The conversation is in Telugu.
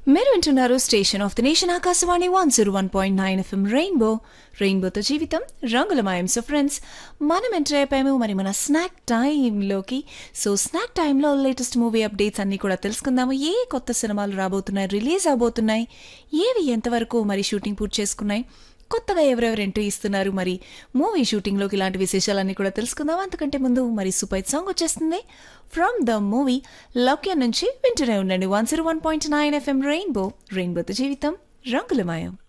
మీరు వింటున్నారు station of the nation Akashvani 101.9 FM రెయిన్బోతో జీవితం రంగులమయం. సో ఫ్రెండ్స్, మనం ఎంటర్ అయిపోయాము మరి మన స్నాక్ టైంలోకి. సో స్నాక్ టైంలో లేటెస్ట్ మూవీ అప్డేట్స్ అన్నీ కూడా తెలుసుకుందాము. ఏ కొత్త సినిమాలు రాబోతున్నాయి, రిలీజ్ అవబోతున్నాయి, ఏవి ఎంతవరకు మరి షూటింగ్ పూర్తి చేసుకున్నాయి, కొత్తగా ఎవరెవరు ఎంట్రీ ఇస్తున్నారు, మరి మూవీ షూటింగ్లోకి ఇలాంటి విశేషాలన్నీ కూడా తెలుసుకుందాం. అంతకంటే ముందు మరి సూపర్ సాంగ్ వచ్చేస్తుంది ఫ్రమ్ ద మూవీ లౌక్యం నుంచి. వింటూనే ఉండండి 101.9 ఎఫ్ఎం రెయిన్బోతో జీవితం రంగులమయం.